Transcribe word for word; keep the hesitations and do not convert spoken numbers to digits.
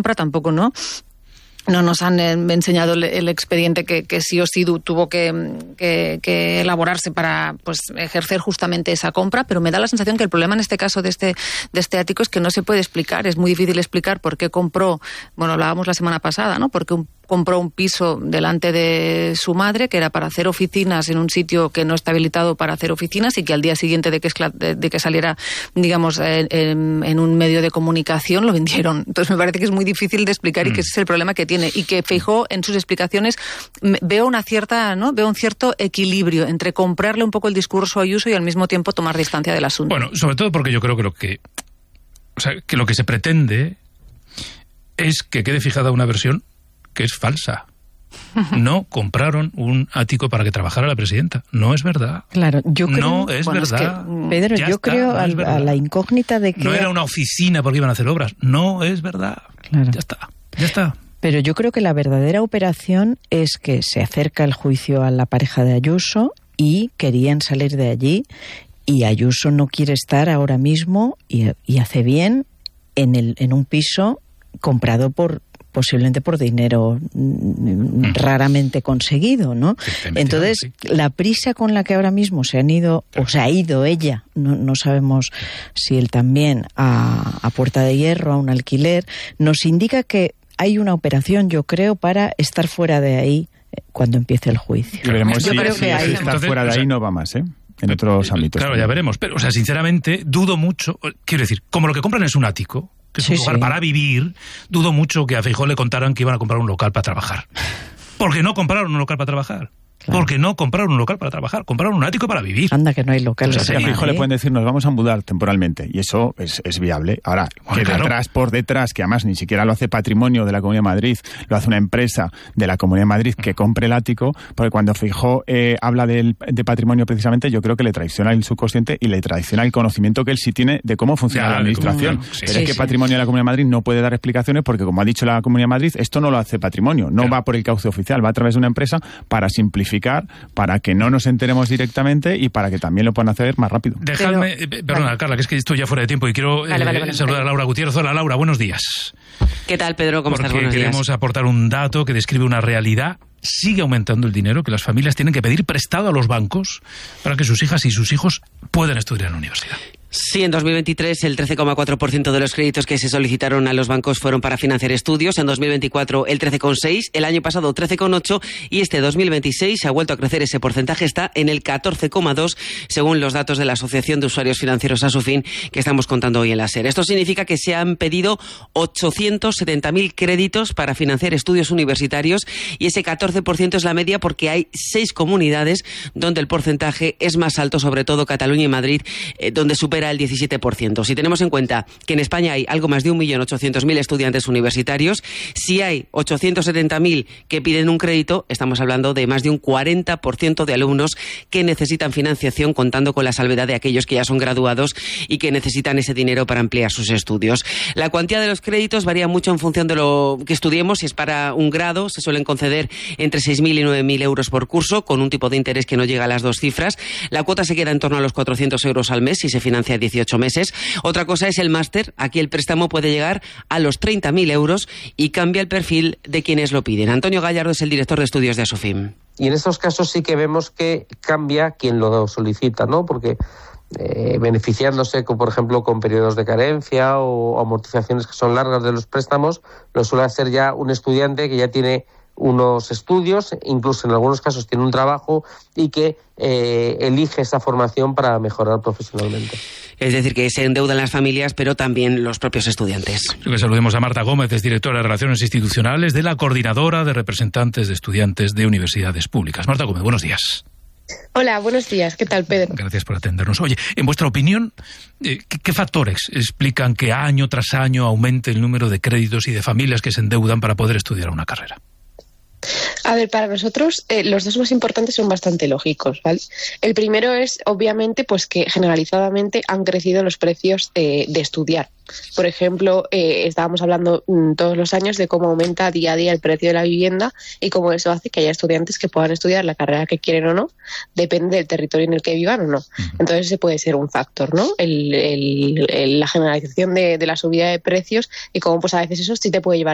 compra tampoco, ¿no? No nos han enseñado el, el expediente que, que sí o sí tuvo que, que, que elaborarse para pues ejercer justamente esa compra, pero me da la sensación que el problema en este caso de este, de este ático es que no se puede explicar, es muy difícil explicar por qué compró, bueno, hablábamos la semana pasada, ¿no? Porque un compró un piso delante de su madre, que era para hacer oficinas en un sitio que no está habilitado para hacer oficinas y que al día siguiente de que, de, de que saliera, digamos, en, en, en un medio de comunicación lo vendieron. Entonces me parece que es muy difícil de explicar mm. y que ese es el problema que tiene. Y que Feijóo en sus explicaciones veo una cierta, ¿no? Veo un cierto equilibrio entre comprarle un poco el discurso a Ayuso y al mismo tiempo tomar distancia del asunto. Bueno, sobre todo porque yo creo que lo que, o sea, que lo que se pretende es que quede fijada una versión que es falsa. No compraron un ático para que trabajara la presidenta. No es verdad. Claro, yo creo... No es bueno, verdad. Es que, Pedro, ya yo está, creo no al, a la incógnita de que... No era una oficina porque iban a hacer obras. No es verdad. Claro. Ya está, ya está. Pero yo creo que la verdadera operación es que se acerca el juicio a la pareja de Ayuso y querían salir de allí y Ayuso no quiere estar ahora mismo y, y hace bien en, el, en un piso comprado por... posiblemente por dinero mm, raramente conseguido, ¿no? Entonces, sí. La prisa con la que ahora mismo se han ido, o se ha ido ella, no, no sabemos si él también, a, a puerta de hierro, a un alquiler, nos indica que hay una operación, yo creo, para estar fuera de ahí cuando empiece el juicio. Y veremos yo si, creo si, que si hay... estar fuera de ahí no va más, ¿eh? En otros ámbitos. Claro, ya veremos. Pero, o sea, sinceramente, dudo mucho, quiero decir, como lo que compran es un ático, que es sí, un lugar sí. para vivir, dudo mucho que a Feijóo le contaran que iban a comprar un local para trabajar. Porque no compraron un local para trabajar. Claro. Porque no compraron un local para trabajar, compraron un ático para vivir. Anda que no hay local. O sea, si a Feijóo le pueden decir, nos vamos a mudar temporalmente, y eso es, es viable. Ahora, bueno, que claro. detrás, por detrás, que además ni siquiera lo hace Patrimonio de la Comunidad de Madrid, lo hace una empresa de la Comunidad de Madrid que compre el ático, porque cuando Feijóo eh, habla del, de patrimonio precisamente, yo creo que le traiciona el subconsciente y le traiciona el conocimiento que él sí tiene de cómo funciona ya, la administración. Cómo, sí, Pero sí, es que sí. Patrimonio de la Comunidad de Madrid no puede dar explicaciones porque, como ha dicho la Comunidad de Madrid, esto no lo hace Patrimonio, no claro. va por el cauce oficial, va a través de una empresa para simplificar, para que no nos enteremos directamente y para que también lo puedan hacer más rápido. Dejadme, Pero, eh, perdona, vale. Carla, que es que estoy ya fuera de tiempo y quiero vale, eh, vale, vale, saludar vale. a Laura Gutiérrez. Hola, Laura, buenos días. ¿Qué tal, Pedro? ¿Cómo Porque estás? Buenos queremos días. aportar un dato que describe una realidad. Sigue aumentando el dinero que las familias tienen que pedir prestado a los bancos para que sus hijas y sus hijos puedan estudiar en la universidad. Sí, en dos mil veintitrés el trece coma cuatro por ciento de los créditos que se solicitaron a los bancos fueron para financiar estudios. En dos mil veinticuatro el trece coma seis por ciento, el año pasado trece coma ocho por ciento y este dos mil veintiséis ha vuelto a crecer ese porcentaje, está en el catorce coma dos por ciento según los datos de la Asociación de Usuarios Financieros ASUFIN que estamos contando hoy en la SER. Esto significa que se han pedido ochocientos setenta mil créditos para financiar estudios universitarios y ese catorce por ciento es la media porque hay seis comunidades donde el porcentaje es más alto, sobre todo Cataluña y Madrid, eh, donde supera el diecisiete por ciento. Si tenemos en cuenta que en España hay algo más de un millón ochocientos mil estudiantes universitarios, si hay ochocientos setenta mil que piden un crédito, estamos hablando de más de un cuarenta por ciento de alumnos que necesitan financiación, contando con la salvedad de aquellos que ya son graduados y que necesitan ese dinero para ampliar sus estudios. La cuantía de los créditos varía mucho en función de lo que estudiemos. Si es para un grado, se suelen conceder entre seis mil y nueve mil euros por curso, con un tipo de interés que no llega a las dos cifras. La cuota se queda en torno a los cuatrocientos euros al mes si se financia dieciocho meses. Otra cosa es el máster. Aquí el préstamo puede llegar a los treinta mil euros y cambia el perfil de quienes lo piden. Antonio Gallardo es el director de estudios de ASUFIM. Y en estos casos sí que vemos que cambia quien lo solicita, ¿no? Porque eh, beneficiándose, con, por ejemplo, con periodos de carencia o amortizaciones que son largas de los préstamos, lo suele hacer ya un estudiante que ya tiene unos estudios, incluso en algunos casos tiene un trabajo y que eh, elige esa formación para mejorar profesionalmente. Es decir, que se endeudan las familias, pero también los propios estudiantes. Que saludemos a Marta Gómez, es directora de Relaciones Institucionales de la Coordinadora de Representantes de Estudiantes de Universidades Públicas. Marta Gómez, buenos días. Hola, buenos días. ¿Qué tal, Pedro? Gracias por atendernos. Oye, en vuestra opinión, ¿qué, qué factores explican que año tras año aumente el número de créditos y de familias que se endeudan para poder estudiar una carrera? A ver, para nosotros eh, los dos más importantes son bastante lógicos, ¿vale? El primero es, obviamente, pues que generalizadamente han crecido los precios de, de estudiar. Por ejemplo, eh, estábamos hablando mmm, todos los años de cómo aumenta día a día el precio de la vivienda y cómo eso hace que haya estudiantes que puedan estudiar la carrera que quieren o no, depende del territorio en el que vivan o no. Entonces ese puede ser un factor, ¿no? El, el, el, la generalización de, de la subida de precios y cómo pues a veces eso sí te puede llevar